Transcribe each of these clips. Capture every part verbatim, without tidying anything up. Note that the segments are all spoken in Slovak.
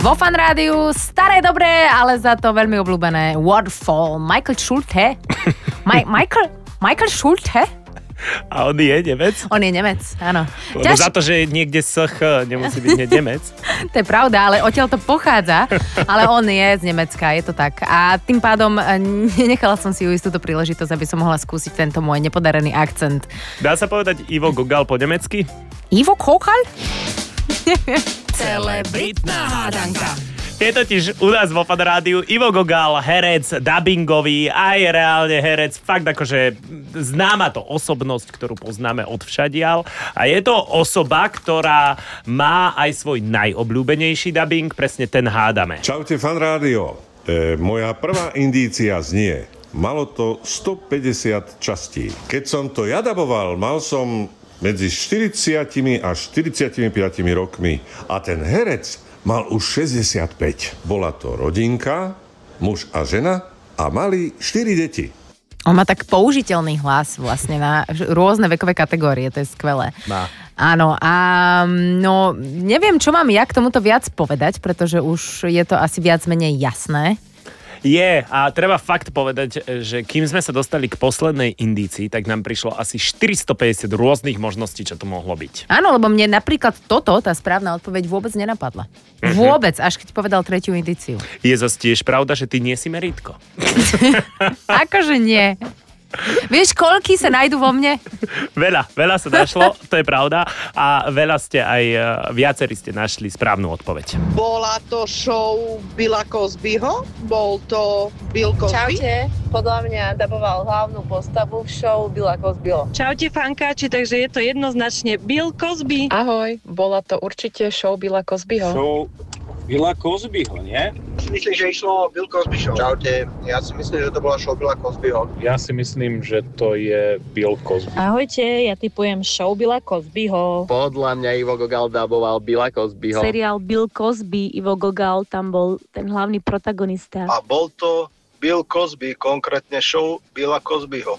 Vo Fan Rádiu staré dobré, ale za to veľmi obľúbené Waterfall. Michael Schulte. Ma- Michael, Michael Schulte? A on je Nemec? On je Nemec, áno. Lebo Ťaž... za to, že je niekde sch, nemusí byť hneď Nemec. To je pravda, ale odtiaľ to pochádza. Ale on je z Nemecka, je to tak. A tým pádom nenechala som si uísť túto príležitosť, aby som mohla skúsiť tento môj nepodarený akcent. Dá sa povedať Ivo Gogal po nemecky? Ivo Gogal? Celebritná hádanka. Je totiž u nás vo Fan Rádiu Ivo Gogal, herec, dubbingový, aj reálne herec, fakt akože známa to osobnosť, ktorú poznáme odvšadiaľ. A je to osoba, ktorá má aj svoj najobľúbenejší dubbing, presne ten hádame. Čaute Fan Rádio. E, moja prvá indícia znie, malo to stopäťdesiat častí. Keď som to ja daboval, mal som medzi štyridsiatimi a štyridsiatimi rokmi a ten herec mal už šesťdesiatpäť. Bola to rodinka, muž a žena a mali štyri deti. On má tak použiteľný hlas vlastne na rôzne vekové kategórie, to je skvelé. Má. Áno, a no neviem, čo mám ja k tomuto viac povedať, pretože už je to asi viac menej jasné. Je, a treba fakt povedať, že kým sme sa dostali k poslednej indícii, tak nám prišlo asi štyristopäťdesiat rôznych možností, čo to mohlo byť. Áno, lebo mne napríklad toto, tá správna odpoveď vôbec nenapadla. Mm-hmm. Vôbec, až keď povedal tretiu indíciu. Je zase tiež pravda, že ty nie si meritko. Akože nie. Vieš, koľky sa nájdu vo mne? Veľa, veľa sa našlo, to je pravda. A veľa ste aj, viacerí ste našli správnu odpoveď. Bola to show Billa Cosbyho? Bol to Bill Cosby? Čaute, podľa mňa daboval hlavnú postavu v show Billa Cosbyho. Čaute fankáči, takže je to jednoznačne Bill Cosby. Ahoj, bola to určite show Billa Cosbyho. Show Billa Cosbyho, nie? Myslím, že išlo o Bill Cosby show. Čaute, ja si myslím, že to bola show Billa Cosbyho. Ja si myslím, že to je Bill Cosby. Ahojte, ja tipujem show Billa Cosbyho. Podľa mňa Ivo Gogal daboval Billa Cosbyho. Seriál Bill Cosby, Ivo Gogal, tam bol ten hlavný protagonista. A bol to Bill Cosby, konkrétne show Billa Cosbyho.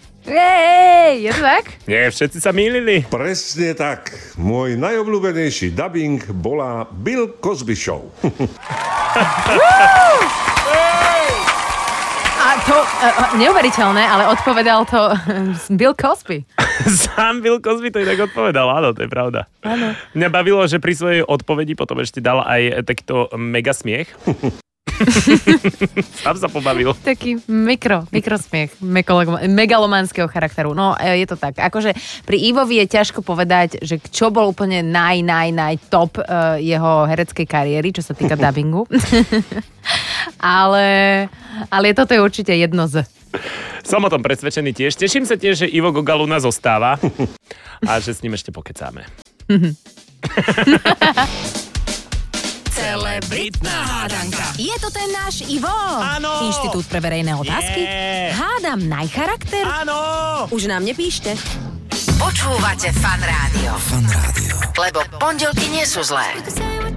Ej, je to tak? Nie, všetci sa mýlili. Presne tak. Môj najobľúbenejší dubbing bola Bill Cosby Show. A to, uh, neuveriteľné, ale odpovedal to Bill Cosby. Sám Bill Cosby to inak odpovedal, áno, to je pravda. Áno. Mňa bavilo, že pri svojej odpovedi potom ešte dal aj takýto mega smiech. Sám sa pobavil. Taký mikro, mikrosmiech megalománskeho charakteru. No, je to tak. Akože pri Ivovi je ťažko povedať, že čo bol úplne naj, naj, naj top uh, jeho hereckej kariéry, čo sa týka dubbingu. ale, ale toto je určite jedno z. Som o tom presvedčený tiež. Teším sa tiež, že Ivo Gogal u nás zostáva a že s ním ešte pokecáme. Celebritná hádanka. Je to ten náš Ivo? Áno. Inštitút pre verejné otázky? Nie. Hádam najcharakter? Áno. Už nám nepíšte. Počúvate Fan Rádio. Fan Rádio. Lebo pondelky nie sú zlé.